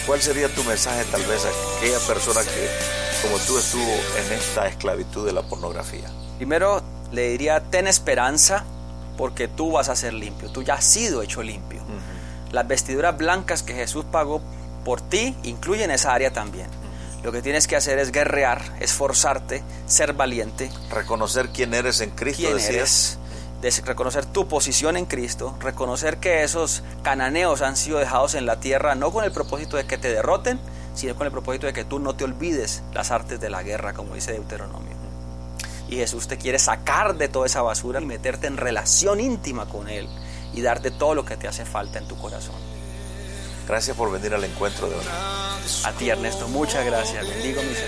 ¿Cuál sería tu mensaje tal vez a aquella persona que, como tú, estuvo en esta esclavitud de la pornografía? Primero le diría, ten esperanza, porque tú vas a ser limpio, tú ya has sido hecho limpio. Las vestiduras blancas que Jesús pagó por ti incluyen esa área también. Lo que tienes que hacer es guerrear, esforzarte, ser valiente. Reconocer quién eres en Cristo, reconocer tu posición en Cristo, reconocer que esos cananeos han sido dejados en la tierra no con el propósito de que te derroten, sino con el propósito de que tú no te olvides las artes de la guerra, como dice Deuteronomio. Y Jesús te quiere sacar de toda esa basura y meterte en relación íntima con Él y darte todo lo que te hace falta en tu corazón. Gracias por venir al encuentro de hoy. A ti, Ernesto, muchas gracias. Bendigo mis hermanos.